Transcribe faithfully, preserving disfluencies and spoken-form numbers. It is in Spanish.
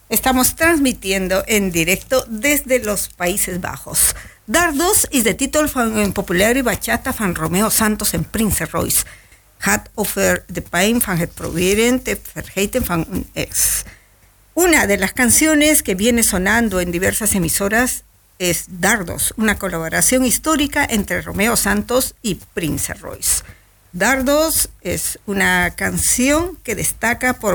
Estamos transmitiendo en directo desde los Países Bajos. Dardos is de titel van een populaire bachata van Romeo Santos en Prince Royce. Gaat over de pijn van het proberen te vergeten van un ex. Una de las canciones que viene sonando en diversas emisoras es Dardos, una colaboración histórica entre Romeo Santos y Prince Royce. Dardos es una canción que destaca por